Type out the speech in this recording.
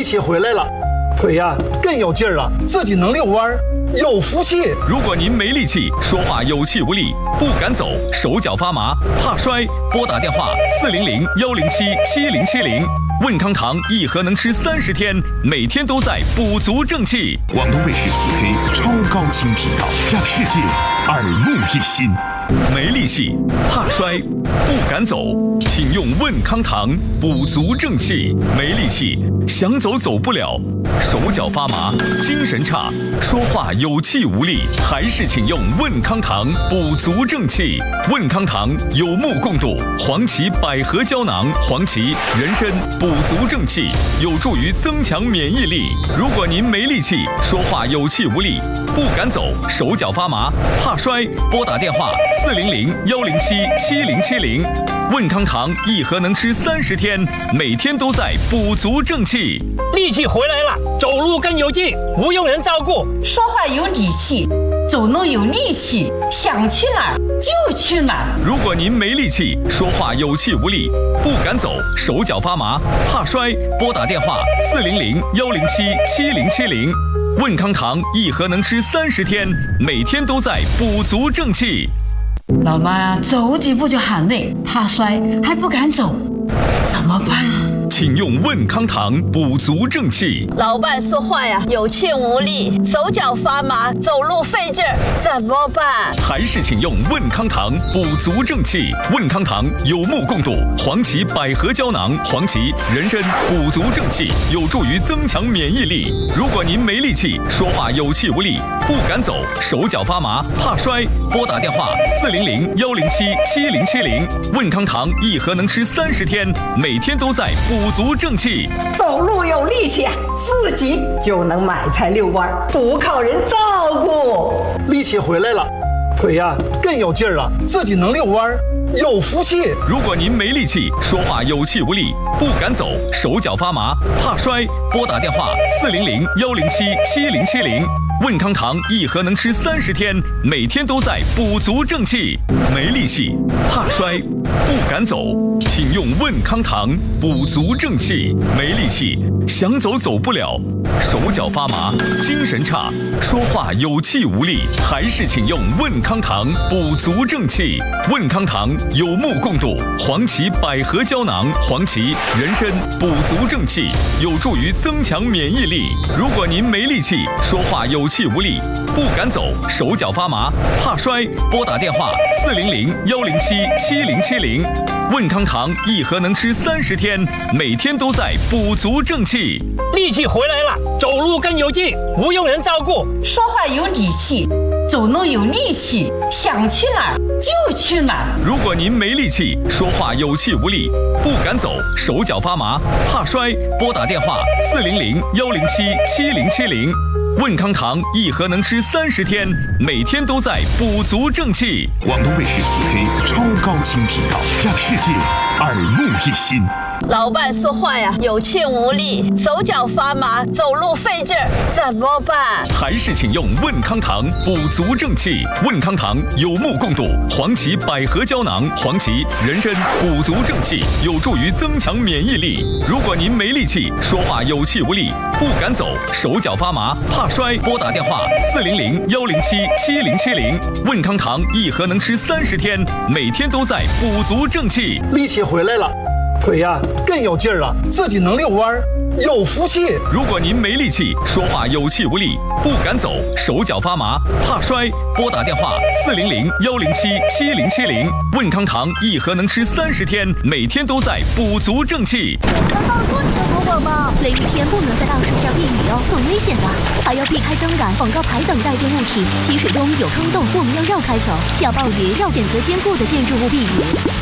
气回来了，腿呀更有劲儿了，自己能遛弯，有福气。 如果您没力气，说话有气无力，不敢走，手脚发麻，怕摔，拨打电话400-107-7070。问康堂一盒能吃30天，每天都在补足正气。 广东卫视4K 超高清频道，让世界耳目一新。 没力气，怕摔，不敢走，请用问康堂补足正气。没力气，想走走不了，手脚发麻，精神差，说话有气无力，还是请用问康堂补足正气。问康堂有目共睹，黄芪百合胶囊、黄芪、人参补足正气，有助于增强免疫力。如果您没力气，说话有气无力，不敢走，手脚发麻，怕摔，拨打电话400-107-7070。问康堂一盒能吃30天，每天都在补足正气。 力气回来了，走路更有劲，不用人照顾， 说话有底气，走路有力气，想去哪儿就去哪儿。 如果您没力气，说话有气无力，不敢走，手脚发麻，怕摔，拨打电话400-107-7070。问康堂一盒能吃30天，每天都在补足正气。 老妈呀，走几步就喊累，怕摔还不敢走，怎么办？ 请用问康堂补足正气。 老伴说话呀有气无力，手脚发麻，走路费劲儿，怎么办？ 还是请用问康堂补足正气。问康堂有目共睹，黄芪百合胶囊、黄芪、人参补足正气，有助于增强免疫力。如果您没力气，说话有气无力，不敢走，手脚发麻，怕摔，拨打电话400-107-7070。问康堂一盒能吃30天，每天都在补足正气。 走路有力气，自己就能买菜遛弯，不靠人照顾。 力气回来了，腿呀更有劲儿了，自己能遛弯，有福气。 如果您没力气，说话有气无力，不敢走，手脚发麻，怕摔，拨打电话400-107-7070。问康堂一盒能吃30天，每天都在补足正气。没力气，怕摔，不敢走，请用问康堂补足正气。没力气，想走走不了，手脚发麻，精神差，说话有气无力，还是请用问康堂补足正气。问康堂有目共睹，黄芪百合胶囊、黄芪、人参补足正气，有助于增强免疫力。如果您没力气，说话有气无力，不敢走，手脚发麻，怕摔，拨打电话400-107-7070。问康堂一盒能吃30天，每天都在补足正气。 力气回来了，走路更有劲，不用人照顾， 说话有底气，走路有力气，想去哪儿就去哪儿。 如果您没力气，说话有气无力，不敢走，手脚发麻，怕摔，拨打电话400-107-7070。问康堂一盒能吃30天，每天都在补足正气。 广东卫视4K 超高清频道，让世界耳目一新。 老伴说话呀有气无力，手脚发麻，走路费劲儿，怎么办？ 还是请用问康堂补足正气。问康堂有目共睹，黄芪百合胶囊、黄芪、人参补足正气，有助于增强免疫力。如果您没力气，说话有气无力，不敢走，手脚发麻，怕摔，拨打电话400-107-7070。问康堂一盒能吃30天，每天都在补足正气。 力气回来了，腿呀更有劲儿了，自己能遛弯，有福气。 如果您没力气，说话有气无力，不敢走，手脚发麻，怕摔，拨打电话400-107-7070。问康堂一盒能吃30天，每天都在补足正气。 刚刚说你的果果吗？雷雨天不能在大树下避雨哦，很危险的，还要避开灯杆、广告牌等带电物体。积水中有坑洞，我们要绕开走。下暴雨要选择坚固的建筑物避雨。